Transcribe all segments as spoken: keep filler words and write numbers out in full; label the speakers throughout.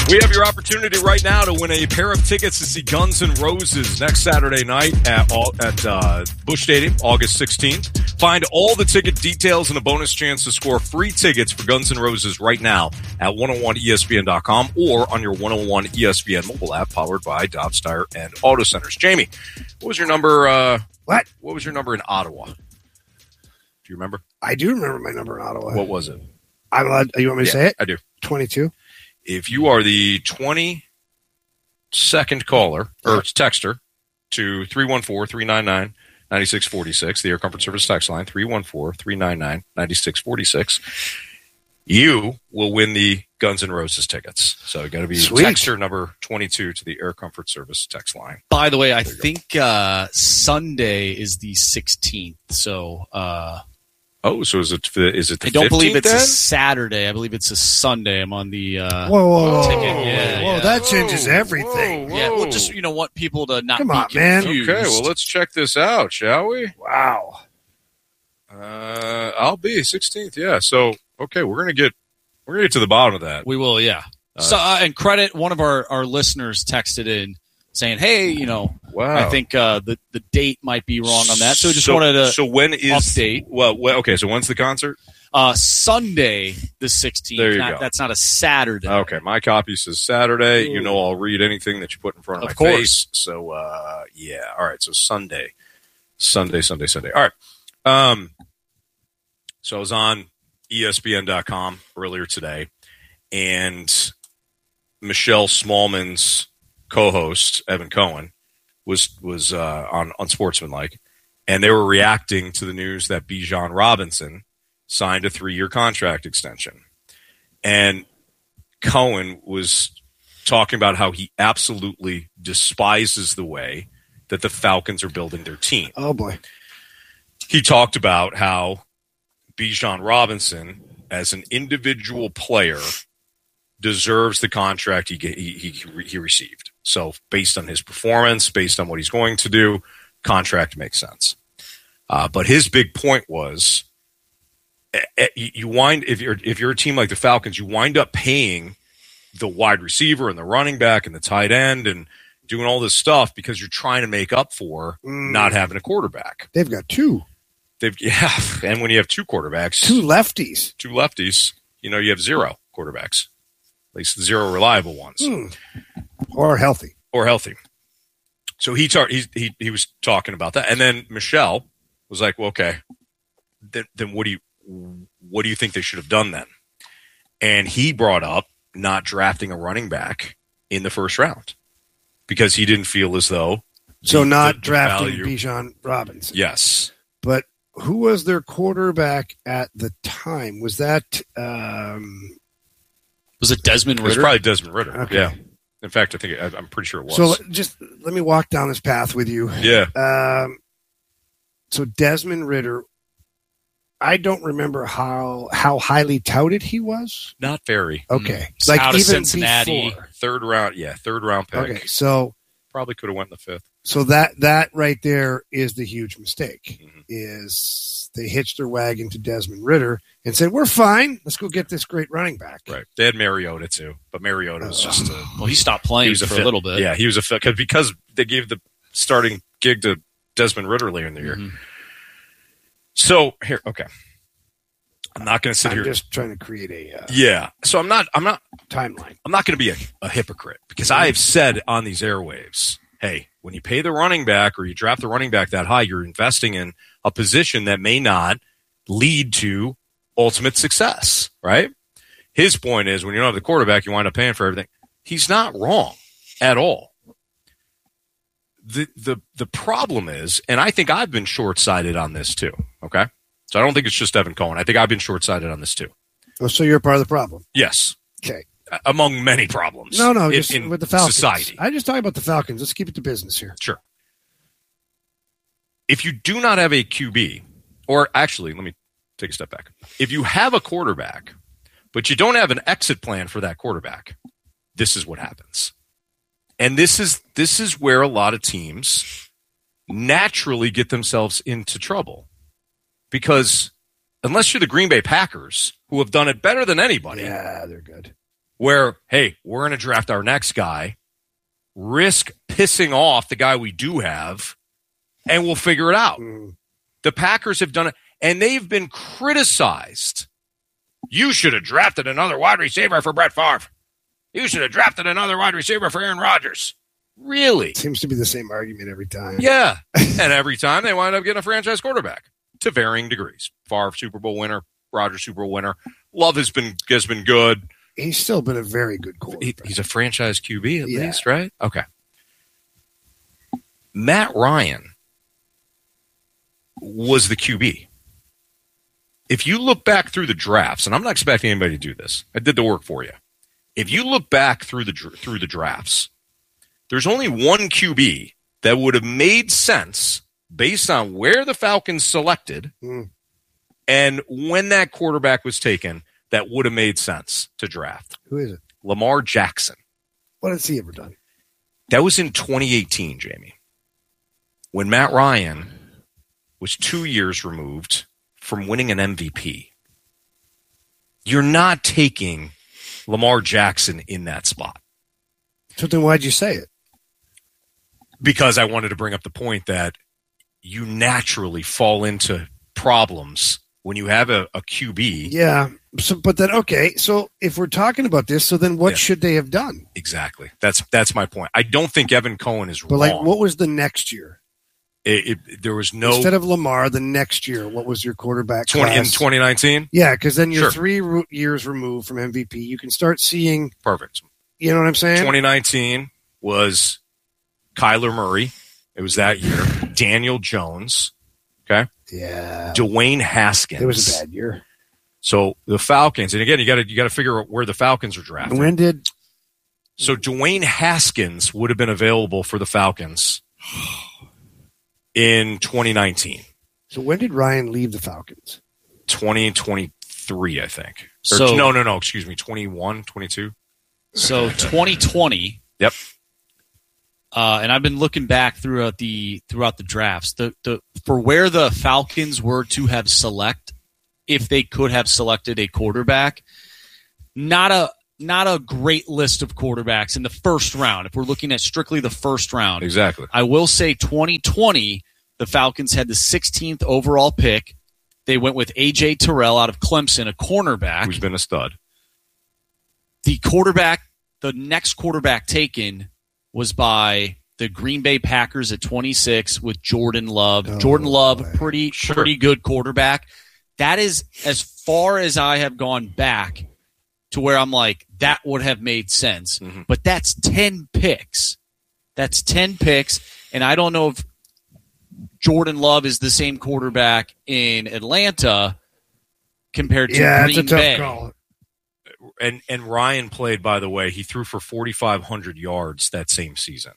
Speaker 1: We have your opportunity right now to win a pair of tickets to see Guns N' Roses next Saturday night at at uh, Busch Stadium, August sixteenth. Find all the ticket details and a bonus chance to score free tickets for Guns N' Roses right now at one oh one E S P N dot com or on your one oh one E S P N mobile app powered by Dobbs Tire and Auto Centers. Jamie, what was your number? Uh,
Speaker 2: what?
Speaker 1: What was your number in Ottawa? Do you remember?
Speaker 2: I do remember my number in Ottawa.
Speaker 1: What was it?
Speaker 2: I'm allowed, you want me to
Speaker 1: yeah,
Speaker 2: say it?
Speaker 1: I do.
Speaker 2: twenty-two.
Speaker 1: If you are the twenty-second caller or texter to three one four, three nine nine, nine six four six, the Air Comfort Service text line, three one four, three nine nine, nine six four six, you will win the Guns N' Roses tickets. So you got to be
Speaker 2: Sweet.
Speaker 1: texter number twenty-two to the Air Comfort Service text line.
Speaker 3: By the way, I think uh, Sunday is the sixteenth. So uh,
Speaker 1: oh, so is it is it the
Speaker 3: I don't believe it's
Speaker 1: then?
Speaker 3: a Saturday. I believe it's a Sunday. I'm on the uh,
Speaker 2: Whoa, whoa, whoa.
Speaker 3: ticket.
Speaker 2: Whoa,
Speaker 3: Yeah,
Speaker 2: whoa,
Speaker 3: yeah.
Speaker 2: that changes
Speaker 1: Whoa,
Speaker 2: everything.
Speaker 1: whoa,
Speaker 3: Yeah,
Speaker 1: whoa.
Speaker 3: well, just you know, want people to not
Speaker 2: Come
Speaker 3: be
Speaker 2: on, man.
Speaker 3: confused.
Speaker 1: Okay, well, let's check this out, shall we?
Speaker 2: Wow.
Speaker 1: Uh, I'll be sixteenth. Yeah. So okay, we're gonna get we're gonna get to the bottom of that.
Speaker 3: We will, yeah.
Speaker 1: Uh,
Speaker 3: so, uh, and credit one of our, our listeners texted in saying, "Hey, you know,
Speaker 1: Wow.
Speaker 3: I think uh, the the date might be wrong on that." So, just
Speaker 1: so,
Speaker 3: wanted to
Speaker 1: So when is
Speaker 3: update.
Speaker 1: Well, well, okay. So when's the concert?
Speaker 3: uh, Sunday the sixteenth.
Speaker 1: There you
Speaker 3: not,
Speaker 1: go.
Speaker 3: That's not a Saturday.
Speaker 1: Okay, my copy says Saturday. You know, I'll read anything that you put in front of,
Speaker 3: Of
Speaker 1: my
Speaker 3: course.
Speaker 1: face. So uh, yeah. All right. So Sunday, Sunday, Sunday, Sunday. All right. Um. So I was on E S P N dot com earlier today, and Michelle Smallman's co-host Evan Cohen was was uh, on Unsportsmanlike, and they were reacting to the news that Bijan Robinson signed a three-year contract extension, and Cohen was talking about how he absolutely despises the way that the Falcons are building their team.
Speaker 2: Oh, boy.
Speaker 1: He talked about how Bijan Robinson, as an individual player, deserves the contract he, he he he received. So based on his performance, based on what he's going to do, contract makes sense. Uh, but his big point was, you wind if you're if you're a team like the Falcons, you wind up paying the wide receiver and the running back and the tight end and doing all this stuff because you're trying to make up for
Speaker 2: Mm.
Speaker 1: not having a quarterback.
Speaker 2: They've got two.
Speaker 1: They've yeah, and when you have two quarterbacks,
Speaker 2: Two lefties.
Speaker 1: two lefties, you know you have zero quarterbacks, at least zero reliable ones,
Speaker 2: Mm. Or healthy.
Speaker 1: or healthy. So he tar- he he he was talking about that, and then Michelle was like, "Well, okay, then then what do you what do you think they should have done then?" And he brought up not drafting a running back in the first round because he didn't feel as though
Speaker 2: So
Speaker 1: the-
Speaker 2: not
Speaker 1: the- the
Speaker 2: drafting
Speaker 1: value-
Speaker 2: Bijan Robinson.
Speaker 1: Yes.
Speaker 2: But who was their quarterback at the time? Was that um,
Speaker 3: Was it Desmond
Speaker 1: It was
Speaker 3: Ritter?
Speaker 1: probably Desmond Ritter.
Speaker 2: Okay.
Speaker 1: Yeah. In fact, I think I, I'm pretty sure it was.
Speaker 2: so? let- Just let me walk down this path with you.
Speaker 1: yeah.
Speaker 2: Um, so Desmond Ritter, I don't remember how how highly touted he was.
Speaker 1: Not very.
Speaker 2: Okay,
Speaker 3: It's
Speaker 2: like
Speaker 3: out of
Speaker 2: even
Speaker 3: Cincinnati.
Speaker 2: before.
Speaker 1: Third round. Yeah. Third round pick.
Speaker 2: Okay, so
Speaker 1: Probably could have went in the fifth.
Speaker 2: so that that right there is the huge mistake.
Speaker 1: Mhm.
Speaker 2: Is they hitched their wagon to Desmond Ritter and said, "We're fine. Let's go get this great running back."
Speaker 1: Right. They had Mariota too, but Mariota was just a,
Speaker 3: Well, he stopped playing
Speaker 1: he was a
Speaker 3: for
Speaker 1: fit.
Speaker 3: a little bit.
Speaker 1: Yeah, he was a fit cause, because they gave the starting gig to Desmond Ritter later in the year.
Speaker 3: Mhm.
Speaker 1: So here, okay. I'm not going to sit
Speaker 2: I'm
Speaker 1: here.
Speaker 2: just trying to create a uh,
Speaker 1: yeah. So I'm not. I'm not.
Speaker 2: timeline.
Speaker 1: I'm not going to be a, a hypocrite because I have said on these airwaves, hey, when you pay the running back or you draft the running back that high, you're investing in a position that may not lead to ultimate success, right? His point is when you don't have the quarterback, you wind up paying for everything. He's not wrong at all. The the the problem is, and I think I've been short-sighted on this too, okay? So I don't think it's just Evan Cohen. I think I've been short-sighted on this too.
Speaker 2: Oh, so you're part of the problem.
Speaker 1: Yes.
Speaker 2: Okay.
Speaker 1: Among many problems.
Speaker 2: No, no,
Speaker 1: in,
Speaker 2: just
Speaker 1: in
Speaker 2: with the Falcons.
Speaker 1: society.
Speaker 2: I just talk about the Falcons. Let's keep it to business here.
Speaker 1: Sure. If you do not have a Q B, or actually, let me take a step back. If you have a quarterback, but you don't have an exit plan for that quarterback, this is what happens. And this is this is where a lot of teams naturally get themselves into trouble. Because unless you're the Green Bay Packers, who have done it better than anybody,
Speaker 2: Yeah, they're good.
Speaker 1: where, hey, we're going to draft our next guy, risk pissing off the guy we do have, and we'll figure it out. Mm. The Packers have done it, and they've been criticized. You should have drafted another wide receiver for Brett Favre. You should have drafted another wide receiver for Aaron Rodgers. Really?
Speaker 2: Seems to be the same argument every time.
Speaker 1: Yeah. And every time they wind up getting a franchise quarterback to varying degrees. Favre, Super Bowl winner. Rodgers, Super Bowl winner. Love has been has been good.
Speaker 2: He's still been a very good quarterback.
Speaker 1: He, he's a franchise Q B at
Speaker 2: yeah.
Speaker 1: least, right? Okay. Matt Ryan was the Q B. If you look back through the drafts, and I'm not expecting anybody to do this. I did the work for you. If you look back through the through the drafts, there's only one Q B that would have made sense based on where the Falcons selected mm. and when that quarterback was taken that would have made sense to draft.
Speaker 2: Who is it?
Speaker 1: Lamar Jackson.
Speaker 2: What has he ever done?
Speaker 1: That was in twenty eighteen, Jamie, when Matt Ryan was two years removed from winning an M V P. You're not taking Lamar Jackson in that spot.
Speaker 2: So then why'd you say it?
Speaker 1: Because I wanted to bring up the point that you naturally fall into problems when you have a, a Q B.
Speaker 2: Yeah. So, but then, okay. So if we're talking about this, so then what yeah. should they have done?
Speaker 1: Exactly. That's that's my point. I don't think Evan Cohen is
Speaker 2: but
Speaker 1: wrong.
Speaker 2: But like, what was the next year?
Speaker 1: It, it, there was no
Speaker 2: instead of Lamar. The next year, what was your quarterback
Speaker 1: twenty
Speaker 2: class?
Speaker 1: In twenty nineteen?
Speaker 2: Yeah, because then you're
Speaker 1: sure.
Speaker 2: three re- years removed from M V P. You can start seeing
Speaker 1: perfect.
Speaker 2: You know what I'm saying?
Speaker 1: twenty nineteen was Kyler Murray. It was that year. Daniel Jones. Okay.
Speaker 2: Yeah.
Speaker 1: Dwayne Haskins.
Speaker 2: It was a bad year.
Speaker 1: So the Falcons, and again, you got to you got to figure out where the Falcons are drafted.
Speaker 2: When did?
Speaker 1: So Dwayne Haskins would have been available for the Falcons in twenty nineteen.
Speaker 2: So when did Ryan leave the Falcons?
Speaker 1: twenty twenty-three, I think. Or,
Speaker 3: So
Speaker 1: no, no, no. Excuse me. twenty-one, twenty-two.
Speaker 3: So twenty twenty.
Speaker 1: Yep.
Speaker 3: Uh, and I've been looking back throughout the throughout the drafts. The the for where the Falcons were to have select, if they could have selected a quarterback, not a not a great list of quarterbacks in the first round. If we're looking at strictly the first round,
Speaker 1: exactly.
Speaker 3: I will say twenty twenty, the Falcons had the sixteenth overall pick. They went with A J Terrell out of Clemson, a cornerback
Speaker 1: who's been a stud.
Speaker 3: The quarterback, the next quarterback taken was by the Green Bay Packers at twenty-six with Jordan Love.
Speaker 2: Oh,
Speaker 3: Jordan Love,
Speaker 2: boy.
Speaker 3: pretty
Speaker 1: Sure.
Speaker 3: pretty good quarterback. That is as far as I have gone back to where I'm like, that would have made sense.
Speaker 1: Mm-hmm.
Speaker 3: But that's ten picks. That's ten picks, and I don't know if Jordan Love is the same quarterback in Atlanta compared to
Speaker 2: yeah,
Speaker 3: Green
Speaker 2: it's a tough
Speaker 3: Bay.
Speaker 2: call.
Speaker 1: And and Ryan played, by the way, he threw for forty-five hundred yards that same season.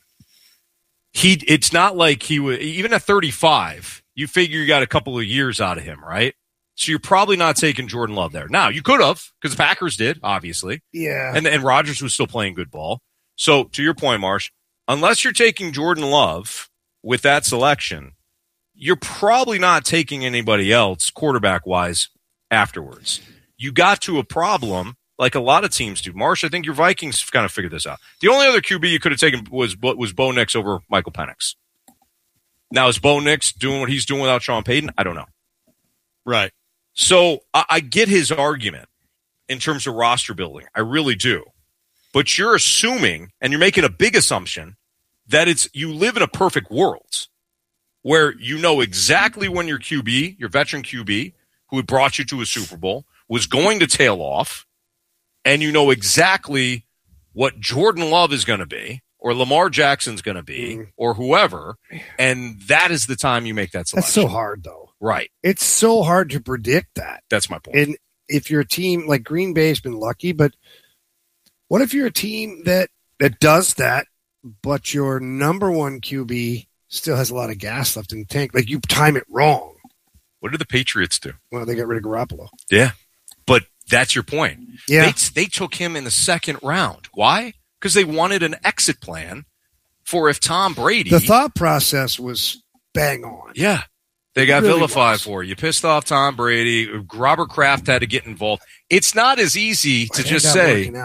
Speaker 1: He it's not like he was even at thirty-five, you figure you got a couple of years out of him, right? So you're probably not taking Jordan Love there. Now, you could have, because the Packers did, obviously.
Speaker 2: Yeah.
Speaker 1: And and Rodgers was still playing good ball. So to your point, Marsh, unless you're taking Jordan Love with that selection, you're probably not taking anybody else quarterback-wise afterwards. You got to a problem like a lot of teams do. Marsh, I think your Vikings kind of figured this out. The only other Q B you could have taken was was Bo Nix over Michael Penix. Now, is Bo Nix doing what he's doing without Sean Payton? I don't know.
Speaker 3: Right.
Speaker 1: So I, I get his argument in terms of roster building. I really do. But you're assuming, and you're making a big assumption, that it's you live in a perfect world where you know exactly when your Q B, your veteran Q B, who had brought you to a Super Bowl, was going to tail off, and you know exactly what Jordan Love is going to be, or Lamar Jackson's going to be, mm. or whoever, and that is the time you make that selection.
Speaker 2: That's so hard, though.
Speaker 1: Right.
Speaker 2: It's so hard to predict that.
Speaker 1: That's my point.
Speaker 2: And if you're a team like Green Bay's been lucky, but what if you're a team that, that does that, but your number one Q B still has a lot of gas left in the tank? Like, you time it wrong.
Speaker 1: What did the Patriots do?
Speaker 2: Well, they got rid of Garoppolo.
Speaker 1: Yeah. But that's your point.
Speaker 2: Yeah.
Speaker 1: They, they took him in the second round. Why? Because they wanted an exit plan for if Tom Brady.
Speaker 2: The thought process was bang on.
Speaker 1: Yeah. They got
Speaker 2: really
Speaker 1: vilified
Speaker 2: was.
Speaker 1: for it. You pissed off Tom Brady. Robert Kraft had to get involved. It's not as easy to
Speaker 2: It
Speaker 1: just
Speaker 2: ended up
Speaker 1: say.
Speaker 2: working out.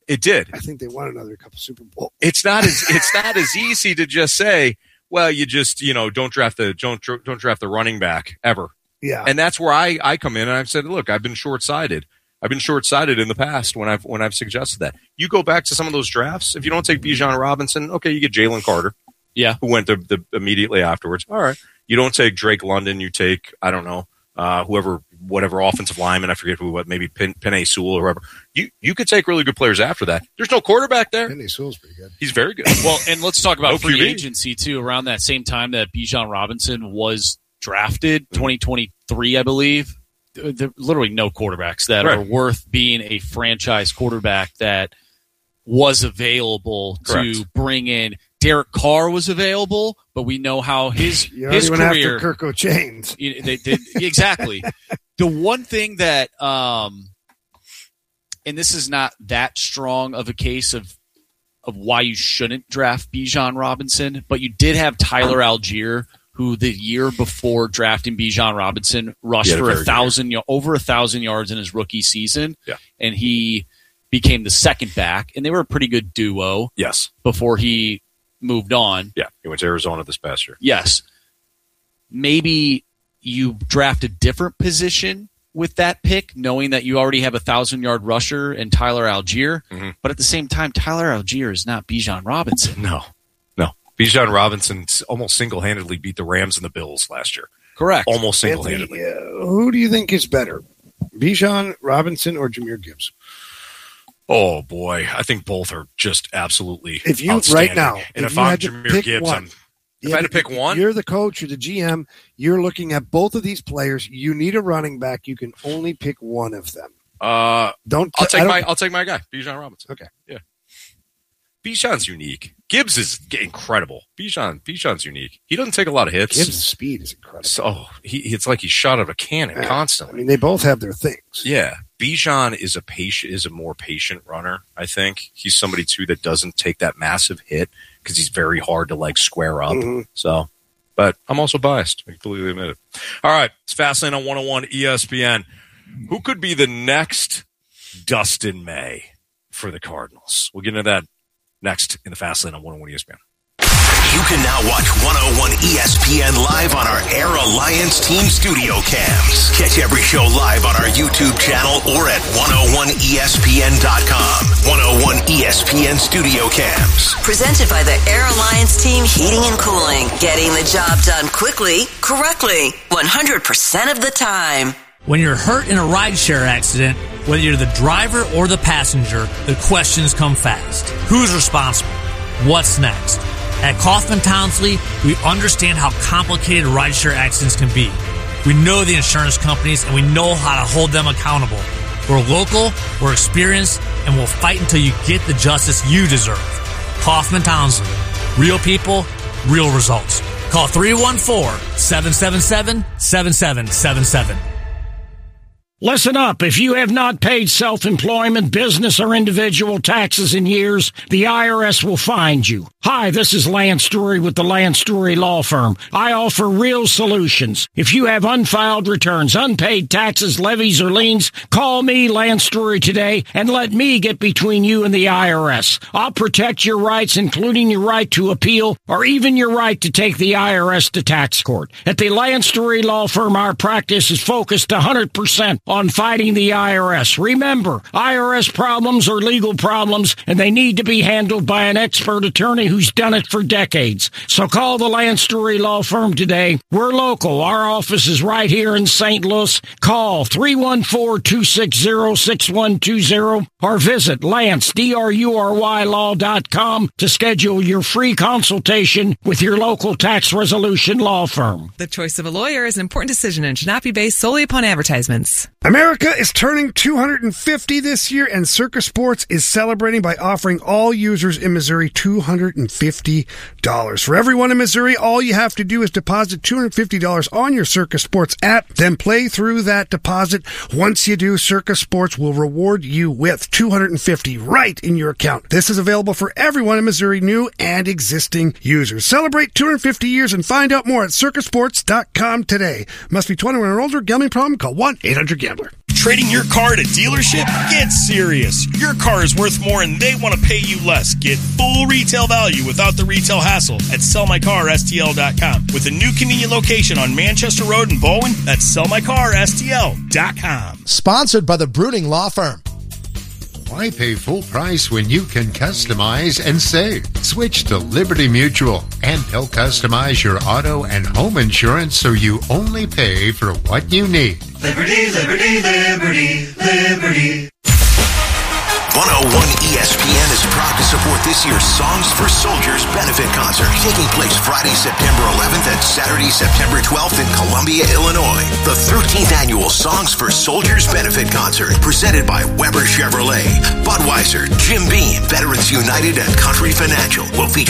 Speaker 1: It did.
Speaker 2: I think they won another couple Super Bowl.
Speaker 1: It's not as it's not as easy to just say, well, you just you know don't draft the don't don't draft the running back ever.
Speaker 2: Yeah,
Speaker 1: and that's where I, I come in and I've said, look, I've been short sighted. I've been short sighted in the past when I've when I've suggested that. You go back to some of those drafts. If you don't take Bijan Robinson, okay, you get Jalen Carter.
Speaker 3: Yeah,
Speaker 1: who went to the immediately afterwards. All right, you don't take Drake London. You take I don't know uh, whoever. Whatever offensive lineman, I forget who, what, maybe Pen, Penei Sewell or whoever. You you could take really good players after that. There's no quarterback there.
Speaker 2: Penei Sewell's pretty good.
Speaker 1: He's very good.
Speaker 3: Well, and let's talk about
Speaker 1: No
Speaker 3: free
Speaker 1: Q B.
Speaker 3: agency, too. Around that same time that Bijan Robinson was drafted, twenty twenty-three, I believe, there, there literally no quarterbacks that
Speaker 1: Right.
Speaker 3: are worth being a franchise quarterback that was available
Speaker 1: Correct.
Speaker 3: to bring in. Derek Carr was available, but we know how his
Speaker 2: You
Speaker 3: his
Speaker 2: already went
Speaker 3: career.
Speaker 2: after Kirk O'Chains.
Speaker 3: You know, they did exactly. The one thing that, um, and this is not that strong of a case of of why you shouldn't draft Bijan Robinson, but you did have Tyler Algier, who the year before drafting Bijan Robinson rushed
Speaker 1: Yeah,
Speaker 3: for a
Speaker 1: very
Speaker 3: thousand over a thousand yards in his rookie season,
Speaker 1: Yeah.
Speaker 3: and he became the second back, and they were a pretty good duo
Speaker 1: Yes.
Speaker 3: before he moved on.
Speaker 1: Yeah. He went to Arizona this past year.
Speaker 3: Yes. Maybe you draft a different position with that pick, knowing that you already have a thousand-yard rusher and Tyler Algier.
Speaker 1: Mm-hmm.
Speaker 3: But at the same time, Tyler Algier is not Bijan Robinson.
Speaker 1: No. No. Bijan Robinson almost single-handedly beat the Rams and the Bills last year.
Speaker 3: Correct.
Speaker 1: Almost
Speaker 2: Anthony,
Speaker 1: single-handedly.
Speaker 2: uh, who do you think is better, Bijan Robinson or Jahmyr Gibbs?
Speaker 1: Oh, boy. I think both are just absolutely
Speaker 2: If you
Speaker 1: outstanding.
Speaker 2: right now,
Speaker 1: And
Speaker 2: if,
Speaker 1: if,
Speaker 2: you
Speaker 1: I'm
Speaker 2: had to
Speaker 1: Jahmyr
Speaker 2: pick
Speaker 1: Gibbs,
Speaker 2: one,
Speaker 1: I'm, if I had to pick one,
Speaker 2: you're the coach, you're the G M. You're looking at both of these players. You need a running back. You can only pick one of them.
Speaker 1: uh,
Speaker 2: Don't.
Speaker 1: I'll
Speaker 2: I
Speaker 1: take
Speaker 2: don't-
Speaker 1: my I'll take my guy, Bijan Robinson.
Speaker 2: Okay.
Speaker 1: Yeah. Bijan's unique. Gibbs is incredible. Bijan Bijan's unique. He doesn't take a lot of hits.
Speaker 2: Gibbs' speed is incredible.
Speaker 1: So he it's like he's shot out of a cannon
Speaker 2: Yeah. I
Speaker 1: constantly.
Speaker 2: mean, they both have their things.
Speaker 1: Yeah. Bijan is a patient is a more patient runner, I think. He's somebody too that doesn't take that massive hit because he's very hard to like square up.
Speaker 2: Mhm.
Speaker 1: So but I'm also biased. I completely admit it. All right. It's Fastlane on one oh one E S P N. Who could be the next Dustin May for the Cardinals? We'll get into that next in the Fastlane on one oh one E S P N.
Speaker 4: You can now watch one oh one E S P N live on our Air Alliance Team Studio Cams. Catch every show live on our YouTube channel or at one oh one E S P N dot com. one oh one E S P N Studio Cams.
Speaker 5: Presented by the Air Alliance Team Heating and Cooling. Getting the job done quickly, correctly, one hundred percent of the time.
Speaker 6: When you're hurt in a rideshare accident, whether you're the driver or the passenger, the questions come fast. Who's responsible? What's next? At Kaufman Townsley, we understand how complicated rideshare accidents can be. We know the insurance companies and we know how to hold them accountable. We're local, we're experienced, and we'll fight until you get the justice you deserve. Kaufman Townsley. Real people, real results. Call three one four, seven seven seven, seven seven seven seven.
Speaker 7: Listen up. If you have not paid self-employment, business, or individual taxes in years, the I R S will find you. Hi, this is Lance Story with the Lance Story Law Firm. I offer real solutions. If you have unfiled returns, unpaid taxes, levies, or liens, call me, Lance Story, today and let me get between you and the I R S. I'll protect your rights, including your right to appeal or even your right to take the I R S to tax court. At the Lance Story Law Firm, our practice is focused one hundred percent on fighting the I R S. Remember, I R S problems are legal problems, and they need to be handled by an expert attorney who's done it for decades. So call the Lance Story Law Firm today. We're local. Our office is right here in Saint Louis. Call three one four, two six zero, six one two zero or visit Lance, D R U R Y law dot com to schedule your free consultation with your local tax resolution law firm.
Speaker 8: The choice of a lawyer is an important decision and should not be based solely upon advertisements.
Speaker 2: America is turning two hundred fifty this year, and Circa Sports is celebrating by offering all users in Missouri two hundred fifty dollars. For everyone in Missouri, all you have to do is deposit two hundred fifty dollars on your Circa Sports app, then play through that deposit. Once you do, Circa Sports will reward you with two hundred fifty dollars right in your account. This is available for everyone in Missouri, new and existing users. Celebrate two hundred fifty years and find out more at circa sports dot com today. Must be twenty-one or older. Gambling problem? Call one eight hundred gambler.
Speaker 9: Trading your car at a dealership? Get serious. Your car is worth more and they want to pay you less. Get full retail value without the retail hassle at sell my car S T L dot com. With a new convenient location on Manchester Road in Baldwin, that's sell my car S T L dot com.
Speaker 10: Sponsored by the Brooding Law Firm.
Speaker 11: Why pay full price when you can customize and save? Switch to Liberty Mutual, and they'll customize your auto and home insurance so you only pay for what you need.
Speaker 12: Liberty, liberty, liberty, liberty.
Speaker 4: one oh one E S P N is proud to support this year's Songs for Soldiers benefit concert, taking place Friday, September eleventh and Saturday, September twelfth in Columbia, Illinois. The thirteenth annual Songs for Soldiers benefit concert, presented by Weber Chevrolet, Budweiser, Jim Beam, Veterans United, and Country Financial, will feature